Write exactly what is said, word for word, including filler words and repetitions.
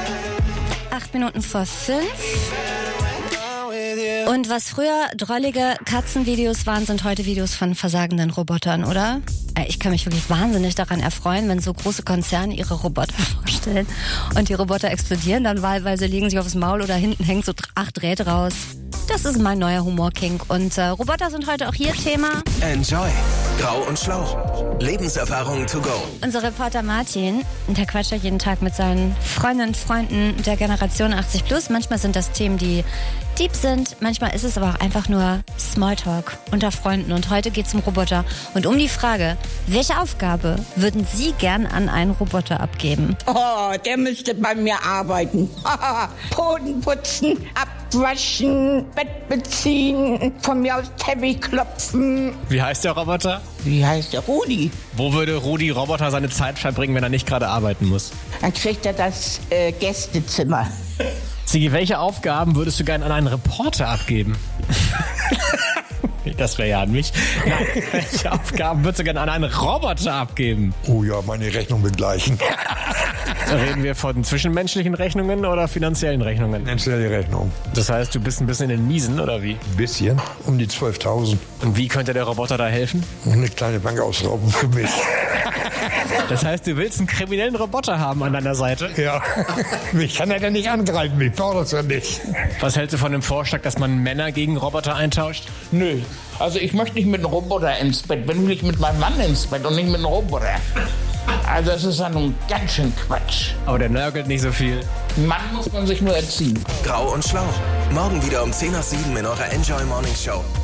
Acht Minuten vor fünf. Und was früher drollige Katzenvideos waren, sind heute Videos von versagenden Robotern, oder? Ich kann mich wirklich wahnsinnig daran erfreuen, wenn so große Konzerne ihre Roboter vorstellen und die Roboter explodieren, dann wahlweise legen sie aufs Maul oder hinten hängt so acht Drähte raus. Das ist mein neuer Humorkink. Und äh, Roboter sind heute auch hier Thema. Enjoy. Grau und Schlau. Lebenserfahrung to go. Unser Reporter Martin, der quatscht ja jeden Tag mit seinen Freundinnen und Freunden der Generation achtzig plus. Manchmal sind das Themen, die deep sind. Manchmal ist es aber auch einfach nur Smalltalk unter Freunden. Und heute geht es um Roboter und um die Frage, welche Aufgabe würden Sie gern an einen Roboter abgeben? Oh, der müsste bei mir arbeiten. Boden putzen, abwaschen, Bett beziehen, von mir aus Teppich klopfen. Wie heißt der Roboter? Wie heißt der? Rudi. Wo würde Rudi Roboter seine Zeit verbringen, wenn er nicht gerade arbeiten muss? Dann kriegt er das äh, Gästezimmer. Sigi, welche Aufgaben würdest du gerne an einen Reporter abgeben? Das wäre ja an mich. Nein, welche Aufgaben würdest du gerne an einen Roboter abgeben? Oh ja, meine Rechnung begleichen. Reden wir von zwischenmenschlichen Rechnungen oder finanziellen Rechnungen? Finanzielle Rechnung. Das heißt, du bist ein bisschen in den Miesen, oder wie? Ein bisschen, um die zwölftausend. Und wie könnte der Roboter da helfen? Eine kleine Bank ausrauben für mich. Das heißt, du willst einen kriminellen Roboter haben an deiner Seite? Ja, mich kann er ja nicht angreifen, ich brauche das ja nicht. Was hältst du von dem Vorschlag, dass man Männer gegen Roboter eintauscht? Nö, also ich möchte nicht mit einem Roboter ins Bett, wenn will ich mit meinem Mann ins Bett und nicht mit einem Roboter. Also das ist ja nun ganz schön Quatsch. Aber der nörgelt nicht so viel. Mann muss man sich nur erziehen. Grau und Schlau. Morgen wieder um zehn nach sieben in eurer Enjoy Morning Show.